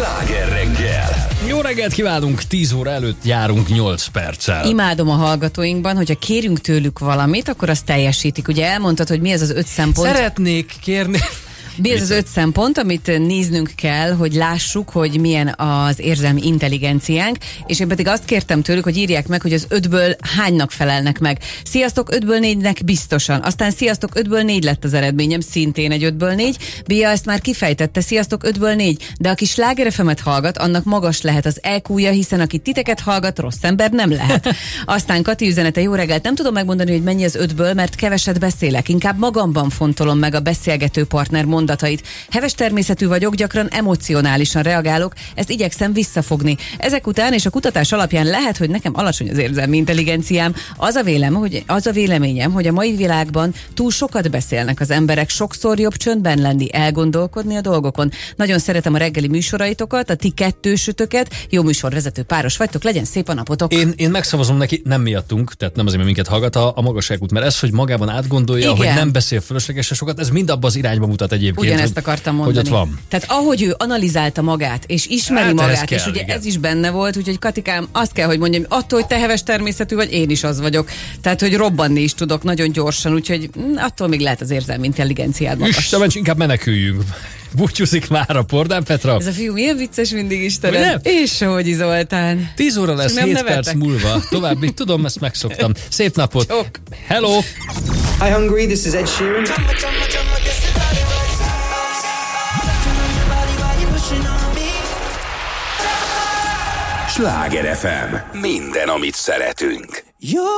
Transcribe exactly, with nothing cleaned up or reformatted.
Sláger reggel! Jó reggelt kívánunk, tíz óra előtt járunk nyolc perccel. Imádom a hallgatóinkban, hogyha kérünk tőlük valamit, akkor azt teljesítik. Ugye elmondtad, hogy mi ez az öt szempont? Szeretnék kérni... Mi ez az öt szempont, amit néznünk kell, hogy lássuk, hogy milyen az érzelmi intelligenciánk, és én pedig azt kértem tőlük, hogy írják meg, hogy az ötből hánynak felelnek meg. Sziasztok, ötből négynek biztosan. Aztán sziasztok, ötből négy lett az eredményem, szintén egy ötből négy. Bia ezt már kifejtette, sziasztok, ötből négy. De aki Sláger ef emet hallgat, annak magas lehet az é kúja, hiszen aki titeket hallgat, rossz ember nem lehet. Aztán Kati üzenete, jó reggelt, nem tudom megmondani, hogy mennyi az ötből, mert keveset beszélek. Inkább magamban fontolom meg a beszélgető partner mondatait. Heves természetű vagyok, gyakran emocionálisan reagálok, ezt igyekszem visszafogni. Ezek után és a kutatás alapján lehet, hogy nekem alacsony az érzelmi intelligenciám. Az a, vélem, hogy, az a véleményem, hogy a mai világban túl sokat beszélnek az emberek, sokszor jobb csöndben lenni, elgondolkodni a dolgokon. Nagyon szeretem a reggeli műsoraitokat, a ti kettősötöket, jó műsorvezető páros vagytok, legyen szép a napotok. Én, én megszavazom neki, nem miattunk, tehát nem azért, mert minket hallgat, a, a magasságút, mert ez, hogy magában átgondolja, Igen. hogy nem beszél fölöslegesen sokat, ez mind abba az irányba mutat egyébként. Ugyanezt akartam mondani. Hogy ott van. Tehát ahogy ő analizálta magát, és ismeri Hát, magát, kell, és ugye igen. ez is benne volt, úgyhogy Katikám, azt kell, hogy mondjam, attól, hogy te heves természetű vagy, én is az vagyok. Tehát, hogy robbanni is tudok nagyon gyorsan, úgyhogy mm, attól még lehet az érzelmi intelligenciád magas. Istenem, inkább meneküljünk. Búcsúzik már a Pordán Petra. Ez a fiú milyen vicces mindig, Istenem. Ugye? És Sohogyi Zoltán. tíz óra lesz, Nem hét nevetek? perc múlva. További, tudom, ezt megszoktam. Szép napot. Csok. Hello. Hi Hungary, this is Ed Sheeran. Sláger ef em. Minden, amit szeretünk.